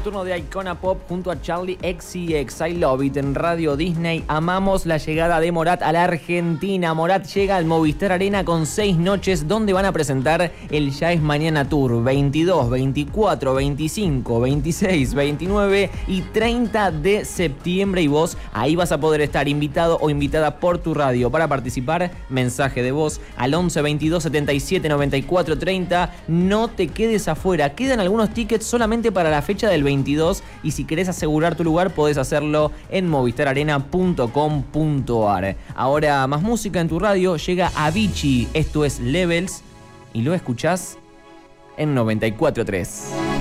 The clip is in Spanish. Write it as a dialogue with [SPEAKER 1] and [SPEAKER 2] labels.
[SPEAKER 1] turno de Icona Pop junto a Charlie XCX. I Love It en Radio Disney. Amamos la llegada de Morat a la Argentina. Morat llega al Movistar Arena con 6 noches donde van a presentar el Ya es Mañana Tour 22, 24, 25, 26, 29 y 30 de septiembre. Y vos ahí vas a poder estar invitado o invitada por tu radio. Para participar, mensaje de voz al 11 22 77 94 30. No te quedes afuera. Quedan algunos tickets solamente para la fecha del 22 y si querés asegurar tu lugar podés hacerlo en movistararena.com.ar. Ahora más música en tu radio. Llega Avicii. Esto es Levels y lo escuchás en 94.3.